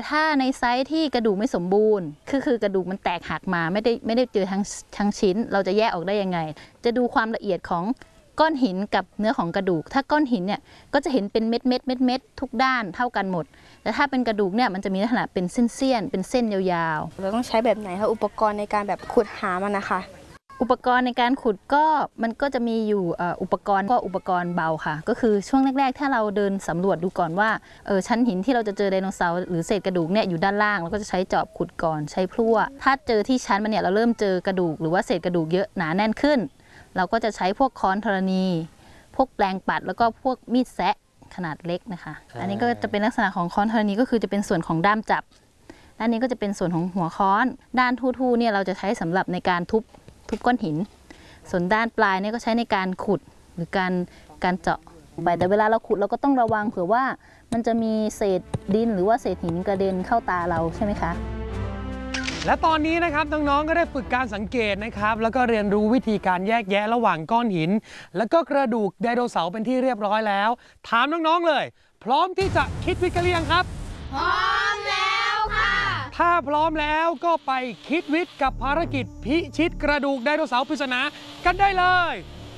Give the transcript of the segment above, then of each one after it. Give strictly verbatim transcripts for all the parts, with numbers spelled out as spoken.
ถ้าในไซส์ที่กระดูกไม่สมบูรณ์คือคือกระดูกมันแตกหักมาไม่ได้ไม่ได้เจอทั้งทั้งชิ้นเราจะแยกออกได้ยังไงจะดูความละเอียดของก้อนหินกับเนื้อของกระดูกถ้าก้อนหินเนี่ยก็จะเห็นเป็นเม็ดเม็ดเม็ดเม็ดทุกด้านเท่ากันหมดแต่ถ้าเป็นกระดูกเนี่ยมันจะมีลักษณะเป็นเส้นเสี้ยนเป็นเส้นยาวๆเราต้องใช้แบบไหนคะอุปกรณ์ในการแบบขุดหามันนะคะอุปกรณ์ในการขุดก็มันก็จะมีอยู่อุปกรณ์ก็อุปกรณ์เบาค่ะก็คือช่วงแรกๆถ้าเราเดินสำรวจดูก่อนว่าเออชั้นหินที่เราจะเจอไดโนเสาร์หรือเศษกระดูกเนี่ยอยู่ด้านล่างเราก็จะใช้จอบขุดก่อนใช้พลั่วถ้าเจอที่ชั้นมันเนี่ยเราเริ่มเจอกระดูกหรือว่าเศษกระดูกเยอะหนาแน่นขึ้นเราก็จะใช้พวกค้อนธรณีพวกแปลงปัดแล้วก็พวกมีดแซะขนาดเล็กนะคะอันนี้ก็จะเป็นลักษณะของค้อนธรณีก็คือจะเป็นส่วนของด้ามจับด้านนี้ก็จะเป็นส่วนของหัวค้อนด้านทู่ๆเนี่ยเราจะใช้สำหรับในการทุบทุบก้อนหินส่วนด้านปลายเนี่ยก็ใช้ในการขุดหรือการการเจาะไปแต่เวลาเราขุดเราก็ต้องระวังเผื่อว่ามันจะมีเศษดินหรือว่าเศษหินกระเด็นเข้าตาเราใช่ไหมคะและตอนนี้นะครับน้องๆก็ได้ฝึกการสังเกตนะครับแล้วก็เรียนรู้วิธีการแยกแยะระหว่างก้อนหินแล้วก็กระดูกไดโนเสาร์เป็นที่เรียบร้อยแล้วถามน้องๆเลยพร้อมที่จะคิดวิทย์กันหรือยังครับพร้อมแล้วค่ะถ้าพร้อมแล้วก็ไปคิดวิทย์กับภารกิจพิชิตกระดูกไดโนเสาร์ปริศนากันได้เลย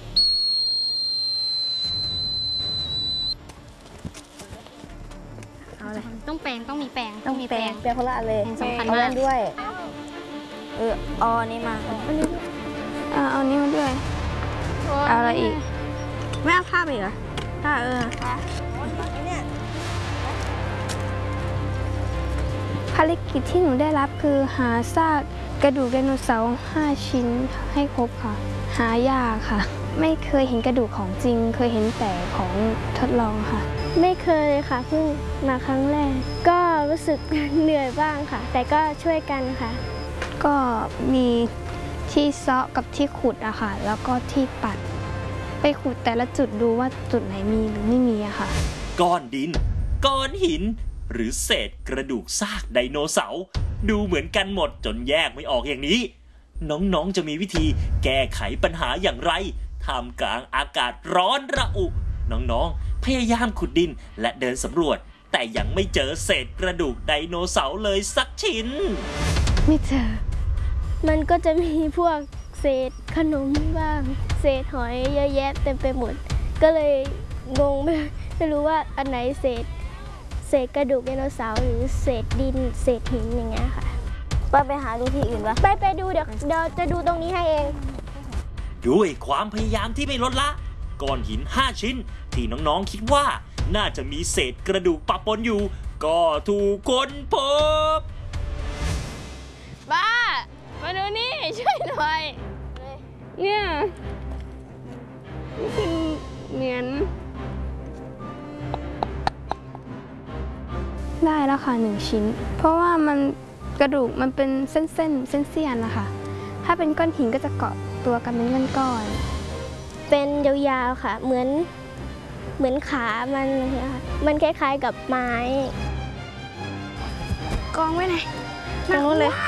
เอาเลยต้องแปรงต้องมีแปรงต้องมีแปรงแปรงคนละอันเลยสำคัญมากด้วยเออเอาอันนี้มาอันนี้เอาอันนี้มาด้วยเอาอะไรอีกไม่เอาผ้าไปเหรอผ้าเออภารกิจที่หนูได้รับคือหาซากกระดูกไดโนเสาร์ห้าชิ้นให้ครบค่ะหายากค่ะไม่เคยเห็นกระดูกของจริงเคยเห็นแต่ของทดลองค่ะไม่เคยเลยค่ะเพิ่งมาครั้งแรกก็รู้สึกเหนื่อยบ้างค่ะแต่ก็ช่วยกันค่ะก็มีที่เซาะกับที่ขุดอะค่ะแล้วก็ที่ปัดไปขุดแต่ละจุดดูว่าจุดไหนมีหรือไม่มีอะค่ะก้อนดินก้อนหินหรือเศษกระดูกซากไดโนเสาร์ดูเหมือนกันหมดจนแยกไม่ออกอย่างนี้น้องๆจะมีวิธีแก้ไขปัญหาอย่างไรท่ามกลางอากาศร้อนระอุน้องๆพยายามขุดดินและเดินสำรวจแต่ยังไม่เจอเศษกระดูกไดโนเสาร์เลยสักชิ้นไม่เจอมันก็จะมีพวกเศษขนมบ้างเศษหอยเยอะแยะเต็มไปหมดก็เลยงงไม่ไม่รู้ว่าอันไหนเศษเศษกระดูกไดโนเสาร์หรือเศษดินเศษหินอย่างเงี้ยค่ะไปไปหาดูที่อื่นปะไปไปดูเดี๋ยวเดี๋ยวจะดูตรงนี้ให้เองด้วยความพยายามที่ไม่ลดละก้อนหินห้าชิ้นที่น้องๆคิดว่าน่าจะมีเศษกระดูกปะปนอยู่ก็ถูกค้นพบบ้ามาดูนี่ช่วยหน่อยเนี่ยเป็นเหมือนได้แล้วค่ะหนึ่งชิ้นเพราะว่ามันกระดูกมันเป็นเส้นเส้นเส้นเสี้ยนนะคะถ้าเป็นก้อนหินก็จะเกาะตัวกันเป็นก้อนๆเป็นยาวๆค่ะเหมือนเหมือนขามันนะคะมันคล้ายๆกับไม้กองไว้ไหนตรงนู้นเลย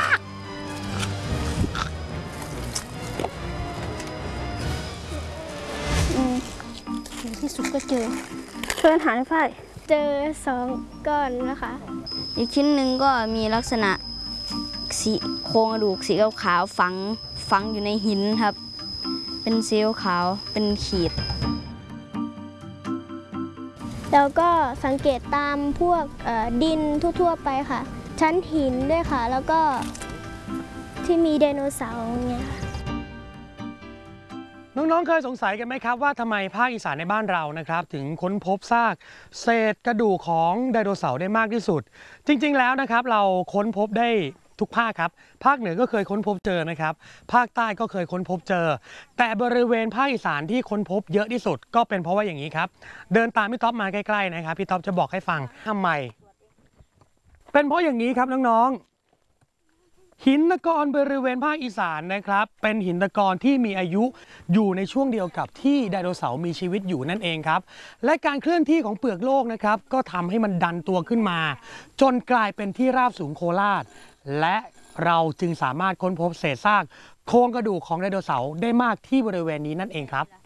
ที่สุดก็เจอเพื่อนหาในฝ้ายเจอสองก้อนนะคะอีกชิ้นหนึ่งก็มีลักษณะสีโครงกระดูกสีขาวๆฝังฝังอยู่ในหินครับเป็นสีขาวเป็นขีดแล้วก็สังเกตตามพวกดินทั่วๆไปค่ะชั้นหินด้วยค่ะแล้วก็ที่มีไดโนเสาร์เนี่ยน้องๆเคยสงสัยกันไหมครับว่าทำไมภาคอีสานในบ้านเรานะครับถึงค้นพบซากเศษกระดูกของไดโนเสาร์ได้มากที่สุดจริงๆแล้วนะครับเราค้นพบได้ทุกภาคครับภาคเหนือก็เคยค้นพบเจอนะครับภาคใต้ก็เคยค้นพบเจอแต่บริเวณภาคอีสานที่ค้นพบเยอะที่สุดก็เป็นเพราะว่าอย่างนี้ครับเดินตามพี่ท็อปมาใกล้ๆนะครับพี่ท็อปจะบอกให้ฟังทำไมเป็นเพราะอย่างนี้ครับน้องๆหินตะกอนบริเวณภาคอีสานนะครับเป็นหินตะกอนที่มีอายุอยู่ในช่วงเดียวกับที่ไดโนเสาร์มีชีวิตอยู่นั่นเองครับและการเคลื่อนที่ของเปลือกโลกนะครับก็ทำให้มันดันตัวขึ้นมาจนกลายเป็นที่ราบสูงโคราชและเราจึงสามารถค้นพบเศษซากโครงกระดูกของไดโนเสาร์ได้มากที่บริเวณนี้นั่นเองครับ